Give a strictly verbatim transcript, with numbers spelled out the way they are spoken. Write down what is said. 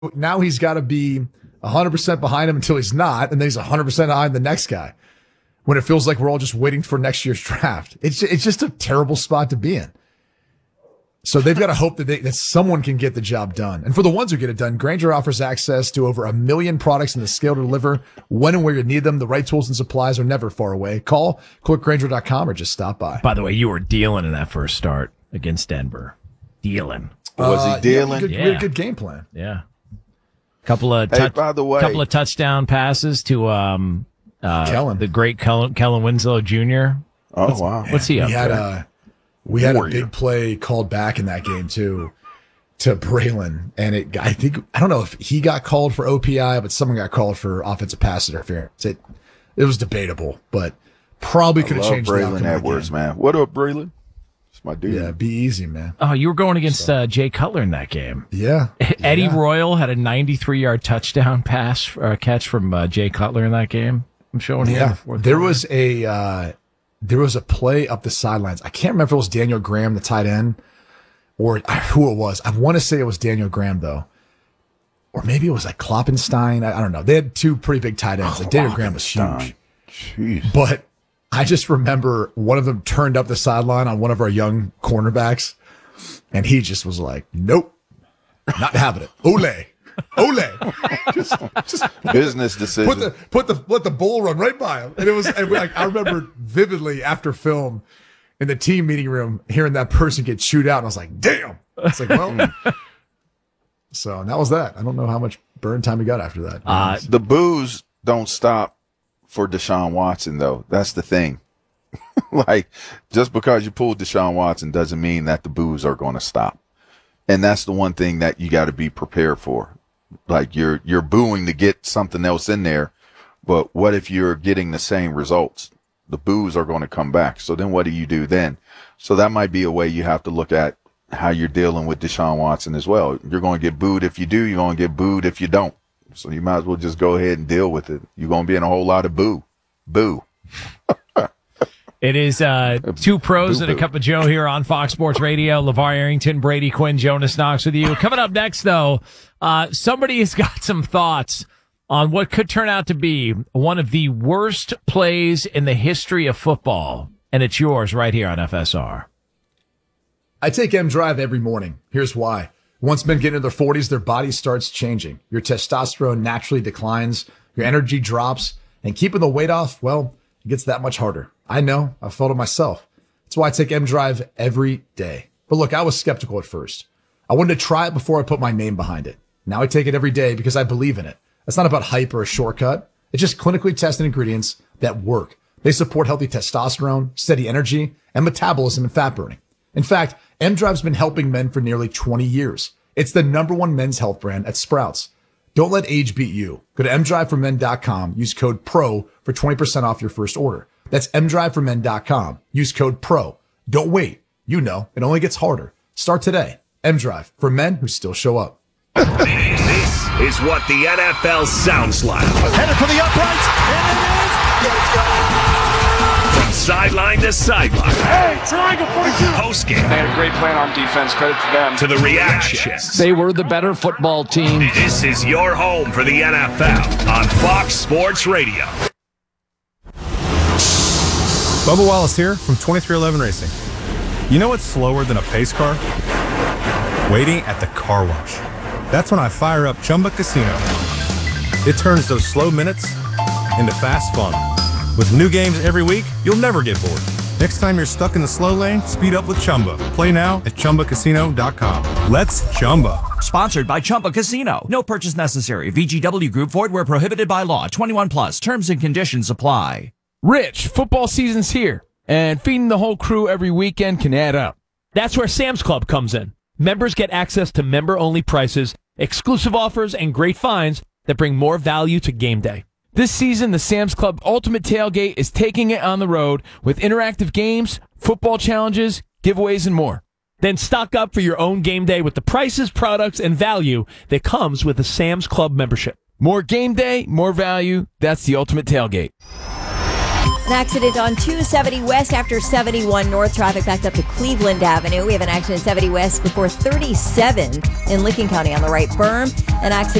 now he's got to be one hundred percent behind him until he's not, and then he's one hundred percent behind the next guy when it feels like we're all just waiting for next year's draft. It's it's just a terrible spot to be in. So they've got to hope that, they, that someone can get the job done. And for the ones who get it done, Grainger offers access to over a million products and the scale to deliver when and where you need them. The right tools and supplies are never far away. Call, click Grainger dot com, or just stop by. By the way, you were dealing in that first start against Denver. Dealing. Was he dealing? Uh, yeah, good, yeah. We had a good game plan. Yeah. Couple of, hey, touch, by the way, couple of touchdown passes to um uh, Kellen. the great Kellen, Kellen Winslow Junior Oh, what's, wow. What's he up we had to? a we had Warrior. a big play called back in that game too to Braylon, and it I think I don't know if he got called for O P I, but someone got called for offensive pass interference. It it was debatable, but probably could have changed the outcome Braylon of the Edwards, game. man. What up, Braylon? It's my dude. Yeah, be easy, man. Oh, you were going against uh, Jay Cutler in that game. Yeah, Eddie yeah. Royal had a ninety-three yard touchdown pass uh, catch from uh, Jay Cutler in that game. I'm showing here. Yeah, The fourth there quarter. was a uh, there was a play up the sidelines. I can't remember if it was Daniel Graham, the tight end, or who it was. I want to say it was Daniel Graham though, or maybe it was like Kloppenstein. I, I don't know. They had two pretty big tight ends. Like Daniel Graham was huge, Jeez. but I just remember one of them turned up the sideline on one of our young cornerbacks, and he just was like, "Nope, not having it. Ole, ole." just, just Business decision. Put the put the let the bull run right by him, and it was and we, like I remember vividly after film in the team meeting room hearing that person get chewed out, and I was like, "Damn!" It's like, well, so and that was that. I don't know how much burn time he got after that. Uh, the boos don't stop for Deshaun Watson, though. That's the thing. Like, just because you pulled Deshaun Watson doesn't mean that the boos are going to stop. And that's the one thing that you got to be prepared for. Like, you're you're booing to get something else in there, but what if you're getting the same results? The boos are going to come back. So then what do you do then? So that might be a way you have to look at how you're dealing with Deshaun Watson as well. You're going to get booed if you do. You're going to get booed if you don't. So you might as well just go ahead and deal with it. You're going to be in a whole lot of boo. Boo. It is uh, two pros Boo-boo. and a cup of Joe here on Fox Sports Radio. LeVar Arrington, Brady Quinn, Jonas Knox with you. Coming up next, though, uh, somebody has got some thoughts on what could turn out to be one of the worst plays in the history of football. And it's yours right here on F S R. I take M Drive every morning. Here's why. Once men get into their forties, their body starts changing. Your testosterone naturally declines, your energy drops, and keeping the weight off, well, it gets that much harder. I know. I've felt it myself. That's why I take M Drive every day. But look, I was skeptical at first. I wanted to try it before I put my name behind it. Now I take it every day because I believe in it. It's not about hype or a shortcut. It's just clinically tested ingredients that work. They support healthy testosterone, steady energy, and metabolism and fat burning. In fact, M Drive's been helping men for nearly twenty years. It's the number one men's health brand at Sprouts. Don't let age beat you. Go to m drive for men dot com. Use code PRO for twenty percent off your first order. That's m drive for men dot com. Use code PRO. Don't wait. You know, it only gets harder. Start today. M-Drive, for men who still show up. This is what the N F L sounds like. Headed for the uprights, and it is. Let's go. From sideline to sideline. Hey, triangle forty-two. Post game. They had a great plan on defense. Credit to them. To the reactions. They were the better football team. This is your home for the N F L on Fox Sports Radio. Bubba Wallace here from twenty-three eleven Racing. You know what's slower than a pace car? Waiting at the car wash. That's when I fire up Chumba Casino. It turns those slow minutes into fast fun. With new games every week, you'll never get bored. Next time you're stuck in the slow lane, speed up with Chumba. Play now at chumba casino dot com. Let's Chumba. Sponsored by Chumba Casino. No purchase necessary. V G W Group. Void where prohibited by law. twenty-one plus. Terms and conditions apply. Rich, football season's here, and feeding the whole crew every weekend can add up. That's where Sam's Club comes in. Members get access to member-only prices, exclusive offers, and great finds that bring more value to game day. This season, the Sam's Club Ultimate Tailgate is taking it on the road with interactive games, football challenges, giveaways, and more. Then stock up for your own game day with the prices, products, and value that comes with a Sam's Club membership. More game day, more value. That's the Ultimate Tailgate. An accident on two seventy West after seventy-one North. Traffic backed up to Cleveland Avenue. We have an accident seventy West before thirty-seven in Licking County on the right berm. An accident